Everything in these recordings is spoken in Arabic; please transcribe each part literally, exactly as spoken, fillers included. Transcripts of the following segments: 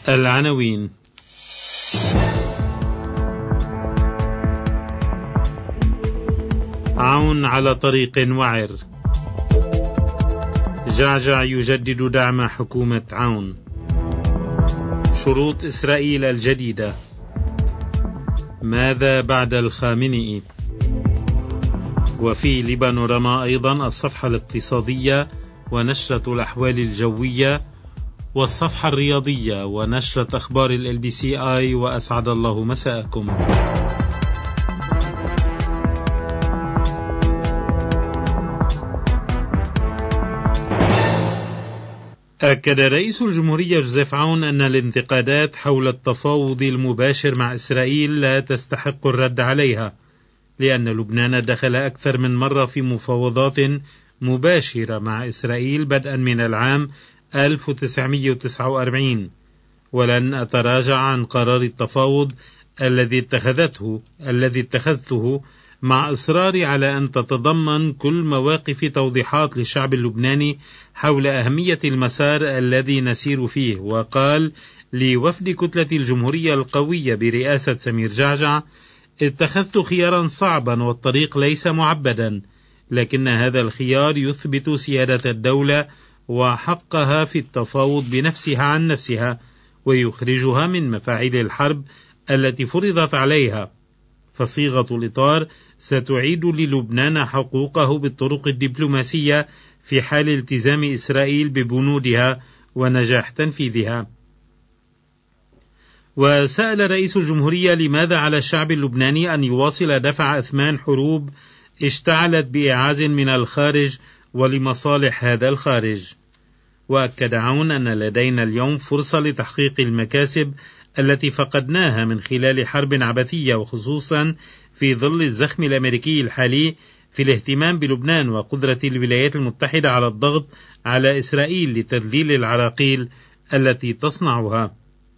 العناوين. عون على طريق وعر. جعجع يجدد دعم حكومة عون. شروط إسرائيل الجديدة. ماذا بعد الخامنئي؟ وفي لبانوراما أيضا الصفحة الاقتصادية ونشرة الأحوال الجوية والصفحة الرياضية ونشرة أخبار ال بي سي آي. وأسعد الله مساءكم. أكد رئيس الجمهورية جوزيف عون أن الانتقادات حول التفاوض المباشر مع إسرائيل لا تستحق الرد عليها، لأن لبنان دخل أكثر من مرة في مفاوضات مباشرة مع إسرائيل بدءا من العام ألف وتسعمئة وتسعة وأربعين، ولن أتراجع عن قرار التفاوض الذي اتخذته الذي اتخذته مع إصراري على أن تتضمن كل مواقف توضيحات للشعب اللبناني حول أهمية المسار الذي نسير فيه. وقال لوفد كتلة الجمهورية القوية برئاسة سمير جعجع: اتخذت خيارا صعبا والطريق ليس معبدا، لكن هذا الخيار يثبت سيادة الدولة وحقها في التفاوض بنفسها عن نفسها، ويخرجها من مفاعيل الحرب التي فرضت عليها. فصيغة الإطار ستعيد للبنان حقوقه بالطرق الدبلوماسية في حال التزام إسرائيل ببنودها ونجاح تنفيذها. وسأل رئيس الجمهورية لماذا على الشعب اللبناني أن يواصل دفع أثمان حروب اشتعلت بإعاز من الخارج ولمصالح هذا الخارج. وأكد عون أن لدينا اليوم فرصة لتحقيق المكاسب التي فقدناها من خلال حرب عبثية، وخصوصا في ظل الزخم الأمريكي الحالي في الاهتمام بلبنان وقدرة الولايات المتحدة على الضغط على إسرائيل لتذليل العراقيل التي تصنعها.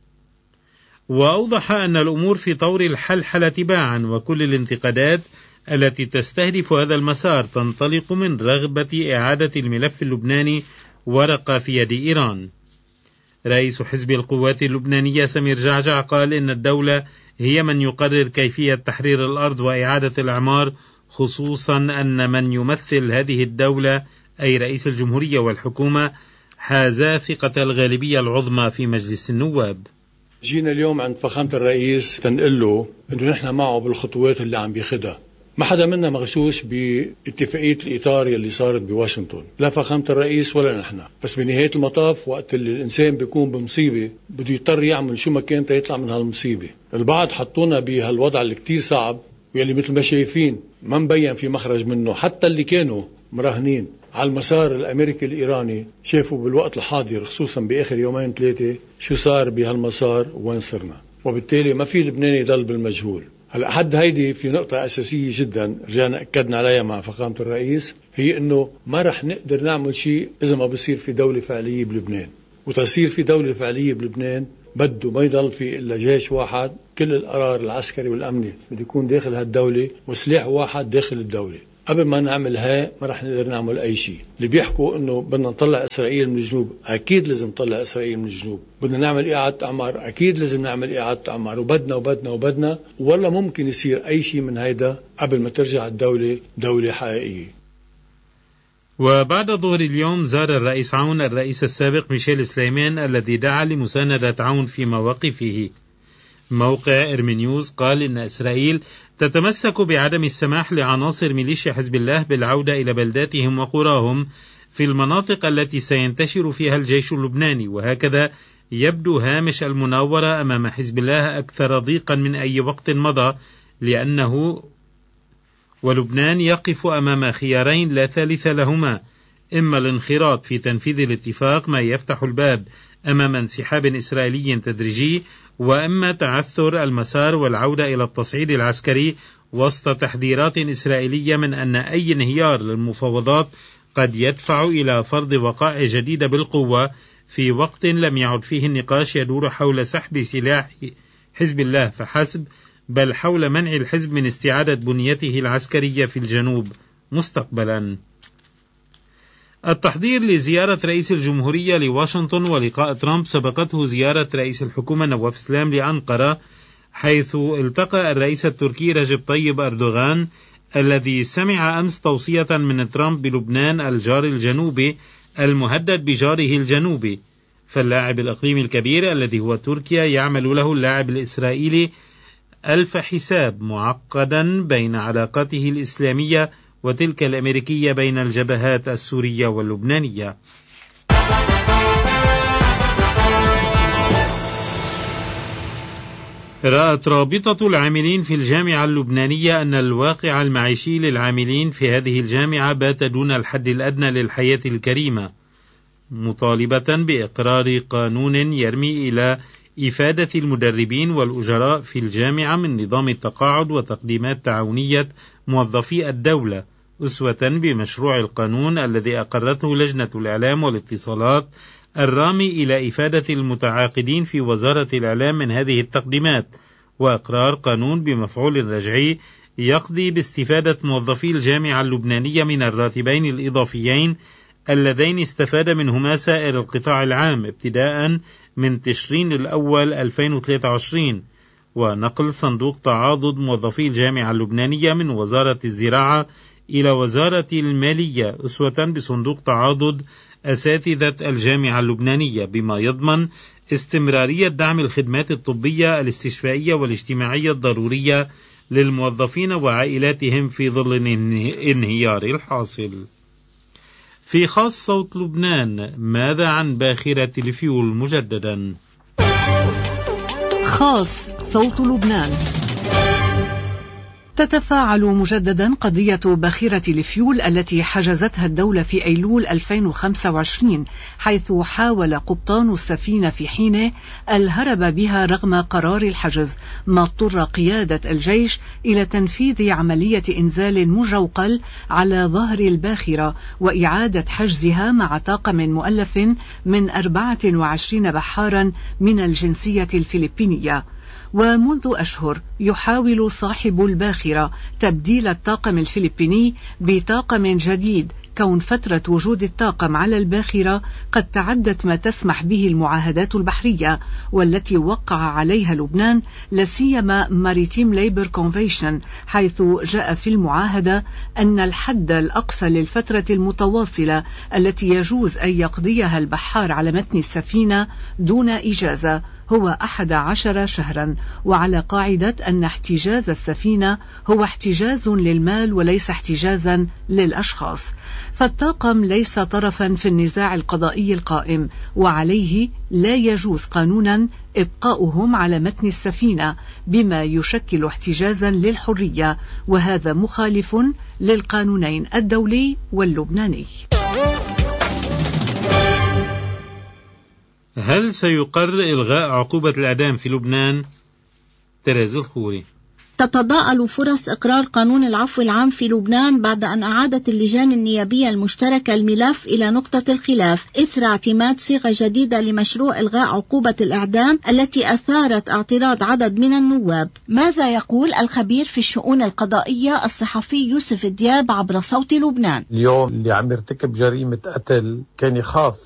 وأوضح أن الأمور في طور الحلحلة تباعا، وكل الانتقادات التي تستهدف هذا المسار تنطلق من رغبة إعادة الملف اللبناني ورقة في يد إيران. رئيس حزب القوات اللبنانية سمير جعجع قال إن الدولة هي من يقرر كيفية تحرير الأرض وإعادة الإعمار، خصوصا أن من يمثل هذه الدولة أي رئيس الجمهورية والحكومة حازا ثقة الغالبية العظمى في مجلس النواب. جينا اليوم عند فخامة الرئيس تنقل له إنه نحن معه بالخطوات اللي عم بيخدها. ما حدا منا مغشوش باتفاقية الإطار اللي صارت بواشنطن، لا فخامة الرئيس ولا نحن. بس بنهاية المطاف وقت اللي الإنسان بيكون بمصيبة بده يضطر يعمل شو ما كان يطلع من هالمصيبة. البعض حطونا بهالوضع اللي كتير صعب، واللي مثل ما شايفين ما مبين في مخرج منه. حتى اللي كانوا مراهنين على المسار الأمريكي الإيراني شافوا بالوقت الحاضر، خصوصا بآخر يومين ثلاثة، شو صار بهالمسار وين صرنا. وبالتالي ما في لبناني يضل بالمجهول. هلا حد هيدي في نقطة أساسية جدا رجعنا أكدنا عليها مع فخامة الرئيس، هي إنه ما رح نقدر نعمل شيء إذا ما بصير في دولة فعلية بلبنان. وتصير في دولة فعلية بلبنان بده ما يضل في إلا جيش واحد، كل القرار العسكري والأمني بده يكون داخل هالدولة، وسلاح واحد داخل الدولة. قبل ما نعمل هاي ما رح نقدر نعمل أي شيء. اللي بيحكوا إنه بدنا نطلع إسرائيل من الجنوب، أكيد لازم نطلع إسرائيل من الجنوب. بدنا نعمل إعادة أعمار، أكيد لازم نعمل إعادة أعمار، وبدنا وبدنا وبدنا ولا ممكن يصير أي شيء من هيدا قبل ما ترجع الدولة دولة حقيقية. وبعد ظهر اليوم زار الرئيس عون الرئيس السابق ميشيل سليمان الذي دعا لمساندة عون في مواقفه. موقع إرمينيوز قال إن إسرائيل تتمسك بعدم السماح لعناصر ميليشيا حزب الله بالعودة إلى بلداتهم وقراهم في المناطق التي سينتشر فيها الجيش اللبناني، وهكذا يبدو هامش المناورة أمام حزب الله أكثر ضيقا من أي وقت مضى، لأنه ولبنان يقف أمام خيارين لا ثالث لهما: إما الانخراط في تنفيذ الاتفاق ما يفتح الباب أمام انسحاب إسرائيلي تدريجي، وإما تعثر المسار والعودة إلى التصعيد العسكري وسط تحذيرات إسرائيلية من أن أي انهيار للمفاوضات قد يدفع إلى فرض وقائع جديدة بالقوة في وقت لم يعد فيه النقاش يدور حول سحب سلاح حزب الله فحسب، بل حول منع الحزب من استعادة بنيته العسكرية في الجنوب مستقبلا. التحضير لزيارة رئيس الجمهورية لواشنطن ولقاء ترامب سبقته زيارة رئيس الحكومة نواف سلام لأنقرة، حيث التقى الرئيس التركي رجب طيب أردوغان الذي سمع أمس توصية من ترامب بلبنان الجار الجنوبي المهدد بجاره الجنوبي. فاللاعب الإقليمي الكبير الذي هو تركيا يعمل له اللاعب الإسرائيلي ألف حساب معقدا بين علاقاته الإسلامية وتلك الأمريكية بين الجبهات السورية واللبنانية. رأت رابطة العاملين في الجامعة اللبنانية أن الواقع المعيشي للعاملين في هذه الجامعة بات دون الحد الأدنى للحياة الكريمة، مطالبة بإقرار قانون يرمي إلى إفادة المدربين والأجراء في الجامعة من نظام التقاعد وتقديمات تعاونية موظفي الدولة، أسوة بمشروع القانون الذي أقرته لجنة الإعلام والاتصالات الرامي إلى إفادة المتعاقدين في وزارة الإعلام من هذه التقديمات، وإقرار قانون بمفعول رجعي يقضي باستفادة موظفي الجامعة اللبنانية من الراتبين الإضافيين اللذين استفاد منهما سائر القطاع العام ابتداء من تشرين الأول ألفين وثلاثة وعشرين، ونقل صندوق تعاضد موظفي الجامعة اللبنانية من وزارة الزراعة إلى وزارة المالية أسوة بصندوق تعاضد أساتذة الجامعة اللبنانية، بما يضمن استمرارية دعم الخدمات الطبية الاستشفائية والاجتماعية الضرورية للموظفين وعائلاتهم في ظل انهيار الحاصل. في خاص صوت لبنان، ماذا عن باخرة الفيول مجددا؟ خاص صوت لبنان. تتفاعل مجددا قضية باخرة الفيول التي حجزتها الدولة في أيلول ألفين وخمسة وعشرين، حيث حاول قبطان السفينة في حينه الهرب بها رغم قرار الحجز، ما اضطر قيادة الجيش إلى تنفيذ عملية إنزال مجوقل على ظهر الباخرة وإعادة حجزها مع طاقم مؤلف من أربعة وعشرين بحارا من الجنسية الفلبينية. ومنذ أشهر يحاول صاحب الباخرة تبديل الطاقم الفلبيني بطاقم جديد، كون فترة وجود الطاقم على الباخرة قد تعدت ما تسمح به المعاهدات البحرية والتي وقع عليها لبنان، لسيما ماريتيم ليبر كونفيشن، حيث جاء في المعاهدة أن الحد الأقصى للفترة المتواصلة التي يجوز أن يقضيها البحار على متن السفينة دون إجازة هو أحد عشر شهرا، وعلى قاعدة أن احتجاز السفينة هو احتجاز للمال وليس احتجازا للأشخاص. فالطاقم ليس طرفا في النزاع القضائي القائم، وعليه لا يجوز قانونا إبقاؤهم على متن السفينة بما يشكل احتجازا للحرية، وهذا مخالف للقانونين الدولي واللبناني. هل سيقرر إلغاء عقوبة الإعدام في لبنان؟ تريز الخوري. تتضاءل فرص إقرار قانون العفو العام في لبنان بعد أن أعادت اللجان النيابية المشتركة الملف إلى نقطة الخلاف إثر اعتماد صيغة جديدة لمشروع إلغاء عقوبة الإعدام التي أثارت اعتراض عدد من النواب. ماذا يقول الخبير في الشؤون القضائية الصحفي يوسف دياب عبر صوت لبنان؟ اليوم اللي عم يرتكب جريمة قتل كان يخاف